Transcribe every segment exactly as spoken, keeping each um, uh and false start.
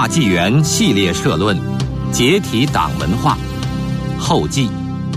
大纪元系列社论：解体党文化后记。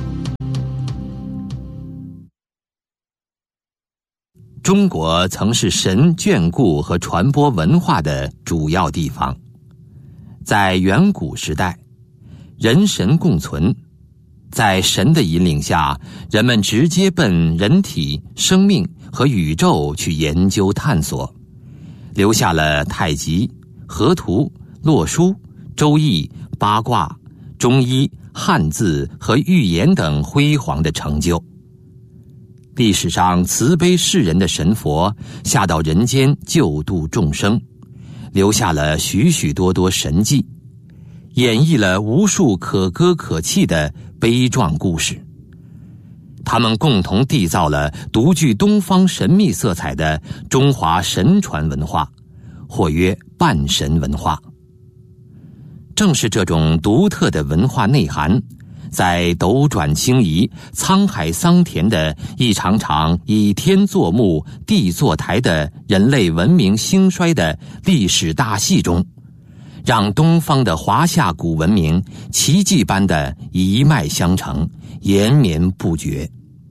中国曾是神眷顾和传播文化的主要地方。在远古时代，人神共存，在神的引领下，人们直接奔人体、生命和宇宙去研究探索，留下了太极、河图、洛书、周易、八卦、中医、汉字和寓言等辉煌的成就。历史上慈悲世人的神佛下到人间救度众生，留下了许许多多神迹，演绎了无数可歌可泣的悲壮故事。他们共同缔造了独具东方神秘色彩的中华神传文化，或曰半神文化。正是这种独特的文化内涵，在斗转星移、沧海桑田的一场场以天作幕、地作台的人类文明兴衰的历史大戏中，让东方的华夏古文明奇迹般的一脉相承，延绵不绝。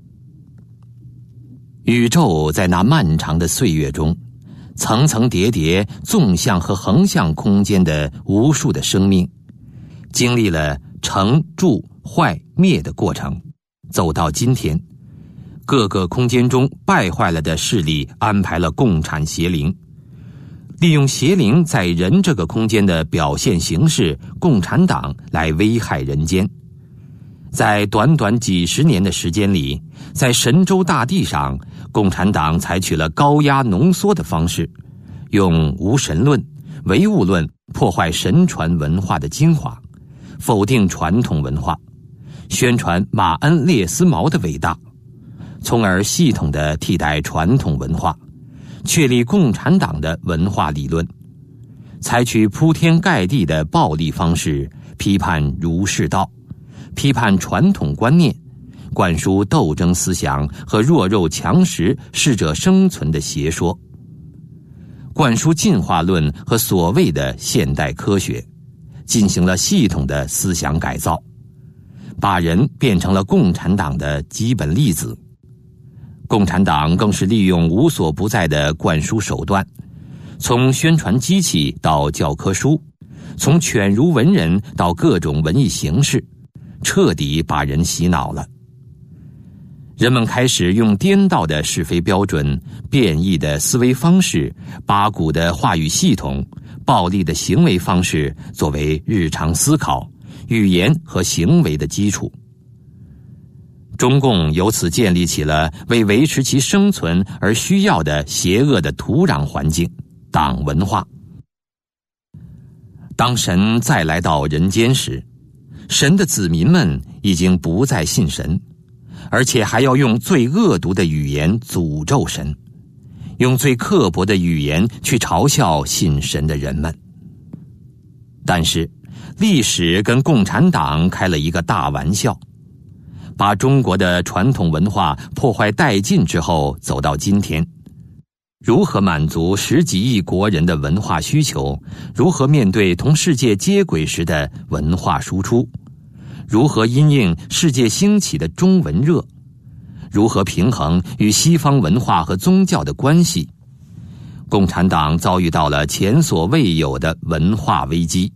宇宙在那漫长的岁月中，层层叠叠纵向和横向空间的无数的生命，经历了成、住、坏、灭的过程，走到今天，各个空间中败坏了的势力安排了共产邪灵，利用邪灵在人这个空间的表现形式共产党来危害人间。在短短几十年的时间里，在神州大地上，共产党采取了高压浓缩的方式，用无神论、唯物论破坏神传文化的精华，否定传统文化，宣传马恩列斯毛的伟大，从而系统地替代传统文化，确立共产党的文化理论，采取铺天盖地的暴力方式批判儒释道，批判传统观念，灌输斗争思想和弱肉强食、适者生存的邪说，灌输进化论和所谓的现代科学，进行了系统的思想改造，把人变成了共产党的基本粒子。共产党更是利用无所不在的灌输手段，从宣传机器到教科书，从犬儒文人到各种文艺形式，彻底把人洗脑了。人们开始用颠倒的是非标准、变异的思维方式、八股的话语系统、暴力的行为方式作为日常思考、语言和行为的基础。中共由此建立起了为维持其生存而需要的邪恶的土壤环境——党文化。当神再来到人间时，神的子民们已经不再信神，而且还要用最恶毒的语言诅咒神，用最刻薄的语言去嘲笑信神的人们。但是历史跟共产党开了一个大玩笑，把中国的传统文化破坏殆尽之后，走到今天，如何满足十几亿国人的文化需求？如何面对同世界接轨时的文化输出？如何因应世界兴起的中文热？如何平衡与西方文化和宗教的关系？共产党遭遇到了前所未有的文化危机。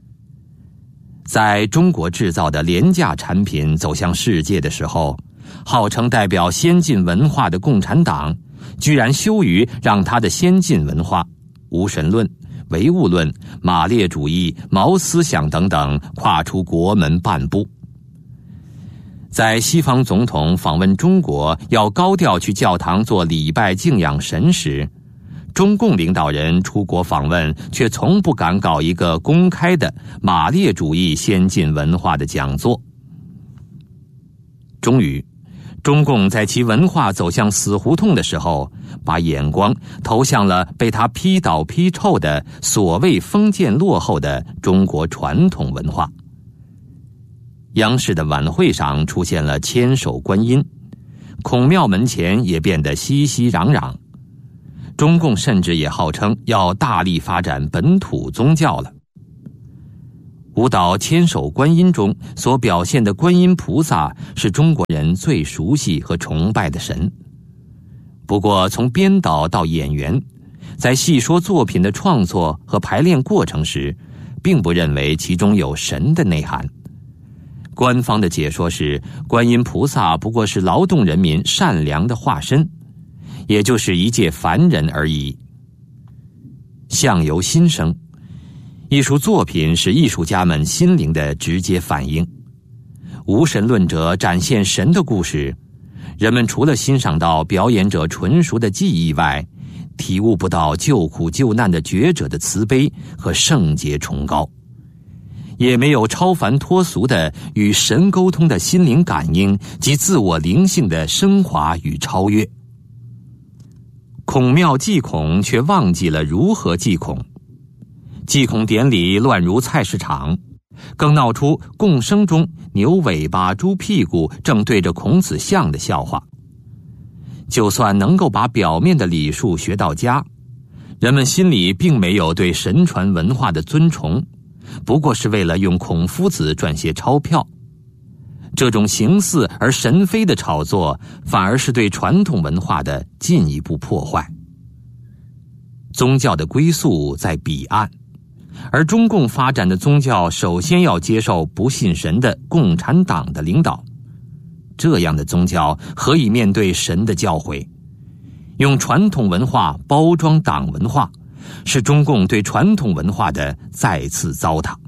在中国制造的廉价产品走向世界的时候，号称代表先进文化的共产党居然羞于让他的先进文化、无神论、唯物论、马列主义、毛思想等等跨出国门半步。在西方总统访问中国要高调去教堂做礼拜敬仰神时，中共领导人出国访问却从不敢搞一个公开的马列主义先进文化的讲座。终于，中共在其文化走向死胡同的时候，把眼光投向了被他批倒批臭的所谓封建落后的中国传统文化。央视的晚会上出现了千手观音，孔庙门前也变得熙熙攘攘。中共甚至也号称要大力发展本土宗教了。 舞蹈千手观音中所表现的观音菩萨是中国人最熟悉和崇拜的神。不过从编导到演员，在细说作品的创作和排练过程时，并不认为其中有神的内涵。官方的解说是，观音菩萨不过是劳动人民善良的化身，也就是一介凡人而已。相由心生，艺术作品是艺术家们心灵的直接反应。无神论者展现神的故事，人们除了欣赏到表演者纯熟的技艺外，体悟不到救苦救难的觉者的慈悲和圣洁崇高，也没有超凡脱俗的与神沟通的心灵感应及自我灵性的升华与超越。孔庙祭孔，却忘记了如何祭孔。祭孔典礼乱如菜市场，更闹出共生中牛尾巴猪屁股正对着孔子像的笑话。就算能够把表面的礼数学到家，人们心里并没有对神传文化的尊崇，不过是为了用孔夫子赚些钞票。这种形似而神非的炒作，反而是对传统文化的进一步破坏。宗教的归宿在彼岸，而中共发展的宗教首先要接受不信神的共产党的领导。这样的宗教何以面对神的教诲？用传统文化包装党文化，是中共对传统文化的再次糟蹋。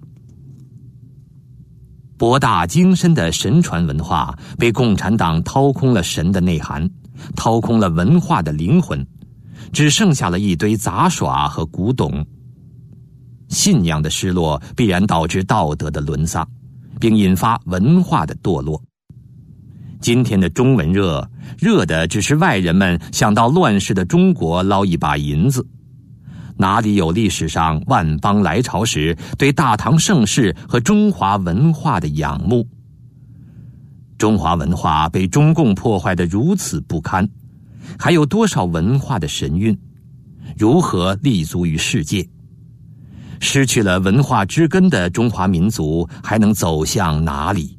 博大精深的神传文化被共产党掏空了神的内涵，掏空了文化的灵魂，只剩下了一堆杂耍和古董。信仰的失落必然导致道德的沦丧，并引发文化的堕落。今天的中文热，热的只是外人们想到乱世的中国捞一把银子，哪里有历史上万邦来朝时对大唐盛世和中华文化的仰慕？中华文化被中共破坏得如此不堪，还有多少文化的神韵？如何立足于世界？失去了文化之根的中华民族还能走向哪里？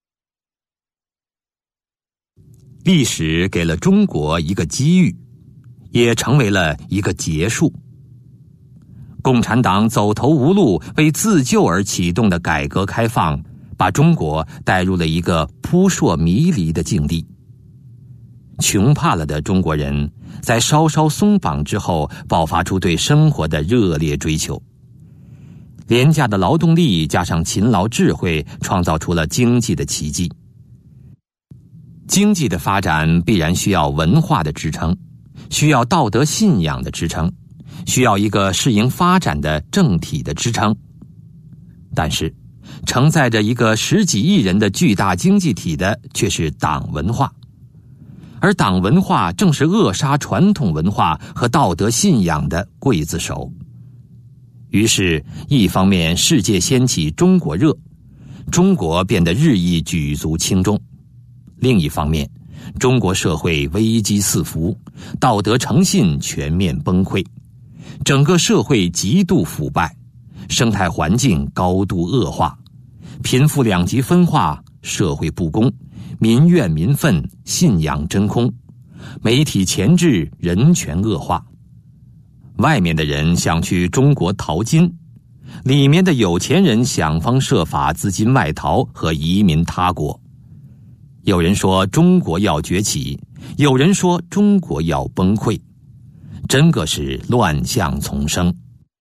历史给了中国一个机遇，也成为了一个结束。共产党走投无路，为自救而启动的改革开放，把中国带入了一个扑朔迷离的境地。穷怕了的中国人，在稍稍松绑之后，爆发出对生活的热烈追求。廉价的劳动力加上勤劳智慧，创造出了经济的奇迹。经济的发展必然需要文化的支撑，需要道德信仰的支撑，需要一个适应发展的政体的支撑。但是承载着一个十几亿人的巨大经济体的却是党文化，而党文化正是扼杀传统文化和道德信仰的刽子手。于是一方面世界掀起中国热，中国变得日益举足轻重；另一方面，中国社会危机四伏，道德诚信全面崩溃，整个社会极度腐败，生态环境高度恶化，贫富两极分化，社会不公，民怨民愤，信仰真空，媒体钳制，人权恶化。外面的人想去中国淘金，里面的有钱人想方设法资金外逃和移民他国。有人说中国要崛起，有人说中国要崩溃，真个是乱象丛生。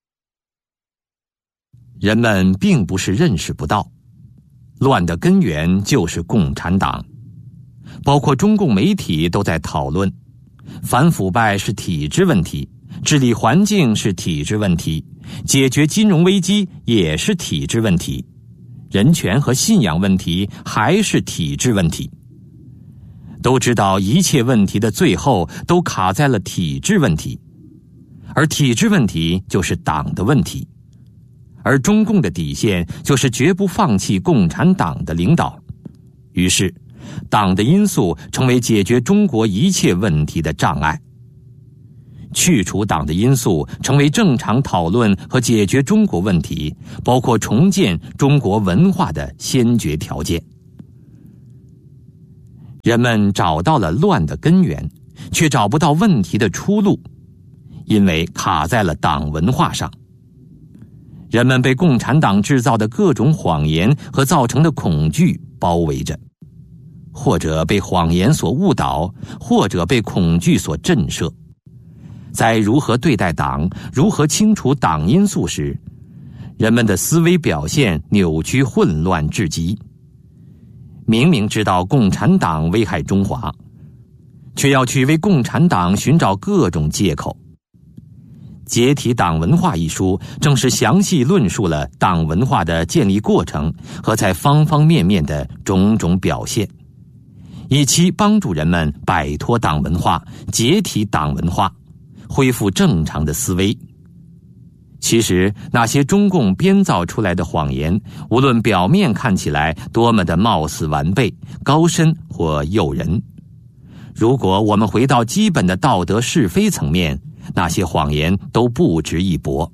人们并不是认识不到，乱的根源就是共产党，包括中共媒体都在讨论，反腐败是体制问题，治理环境是体制问题，解决金融危机也是体制问题，人权和信仰问题还是体制问题。都知道一切问题的最后都卡在了体制问题，而体制问题就是党的问题，而中共的底线就是绝不放弃共产党的领导。于是党的因素成为解决中国一切问题的障碍。 去除党的因素成为正常讨论和解决中国问题，包括重建中国文化的先决条件。人们找到了乱的根源，却找不到问题的出路，因为卡在了党文化上。人们被共产党制造的各种谎言和造成的恐惧包围着，或者被谎言所误导，或者被恐惧所震慑。在如何对待党，如何清除党因素时，人们的思维表现扭曲混乱至极。明明知道共产党危害中华，却要去为共产党寻找各种借口。解体党文化一书正是详细论述了党文化的建立过程和在方方面面的种种表现，以期帮助人们摆脱党文化，解体党文化，恢复正常的思维。其实那些中共编造出来的谎言，无论表面看起来多么的貌似完备、高深或诱人，如果我们回到基本的道德是非层面，那些谎言都不值一驳。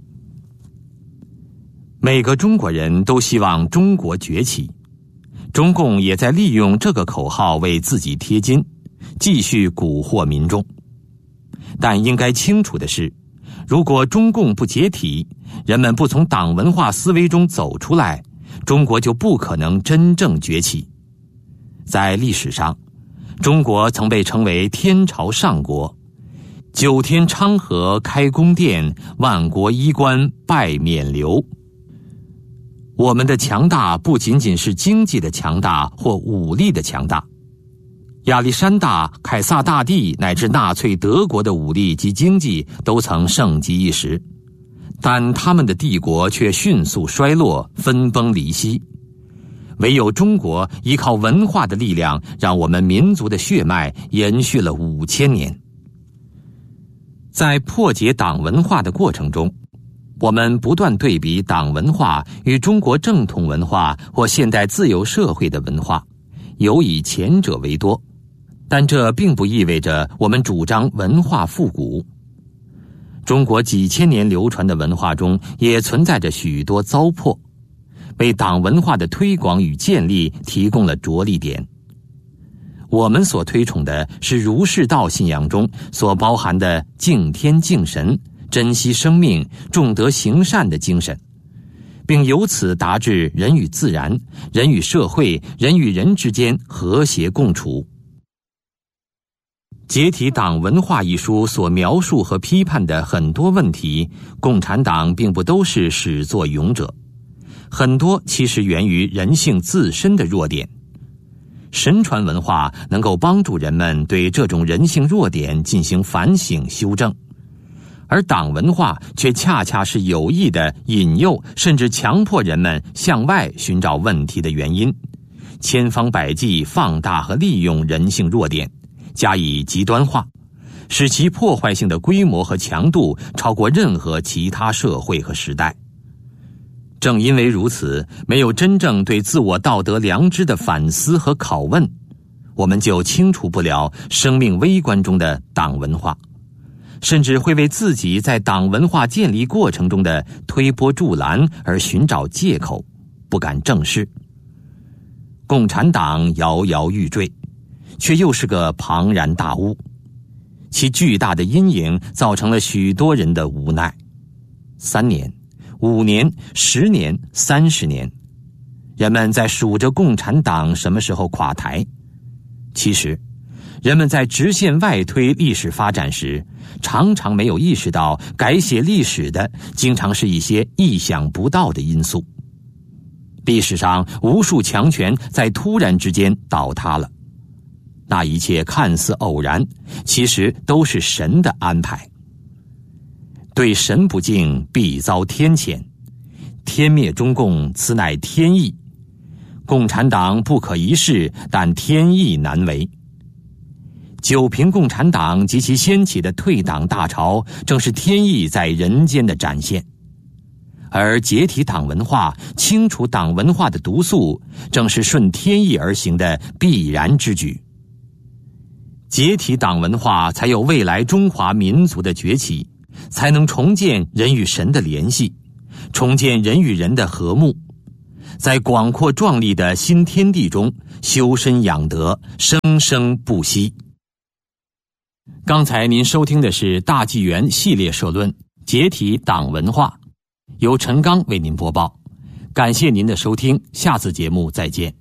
每个中国人都希望中国崛起，中共也在利用这个口号为自己贴金，继续蛊惑民众。但应该清楚的是，如果中共不解体，人们不从党文化思维中走出来，中国就不可能真正崛起。在历史上，中国曾被称为天朝上国，九天昌河开宫殿，万国衣冠拜冕旒。我们的强大不仅仅是经济的强大或武力的强大，亚历山大、凯撒大帝乃至纳粹德国的武力及经济都曾盛极一时，但他们的帝国却迅速衰落，分崩离析。唯有中国依靠文化的力量，让我们民族的血脉延续了五千年。在破解党文化的过程中，我们不断对比党文化与中国正统文化或现代自由社会的文化，尤以前者为多，但这并不意味着我们主张文化复古。中国几千年流传的文化中也存在着许多糟粕，为党文化的推广与建立提供了着力点。我们所推崇的是儒释道信仰中所包含的敬天敬神、珍惜生命、重德行善的精神，并由此达至人与自然、人与社会、人与人之间和谐共处。解体党文化一书所描述和批判的很多问题，共产党并不都是始作俑者，很多其实源于人性自身的弱点。神传文化能够帮助人们对这种人性弱点进行反省修正，而党文化却恰恰是有意的引诱甚至强迫人们向外寻找问题的原因，千方百计放大和利用人性弱点，加以极端化，使其破坏性的规模和强度超过任何其他社会和时代。正因为如此，没有真正对自我道德良知的反思和拷问，我们就清除不了生命微观中的党文化，甚至会为自己在党文化建立过程中的推波助澜而寻找借口，不敢正视。共产党摇摇欲坠，却又是个庞然大物，其巨大的阴影造成了许多人的无奈。三年、五年、十年、三十年，人们在数着共产党什么时候垮台。其实人们在直线外推历史发展时，常常没有意识到改写历史的经常是一些意想不到的因素。历史上无数强权在突然之间倒塌了，那一切看似偶然，其实都是神的安排。对神不敬，必遭天谴。天灭中共，此乃天意。共产党不可一世，但天意难违。九平共产党及其掀起的退党大潮，正是天意在人间的展现。而解体党文化、清除党文化的毒素，正是顺天意而行的必然之举。 解体党文化，才有未来中华民族的崛起，才能重建人与神的联系，重建人与人的和睦，在广阔壮丽的新天地中修身养德，生生不息。刚才您收听的是大纪元系列社论《解体党文化》，由陈刚为您播报。感谢您的收听，下次节目再见。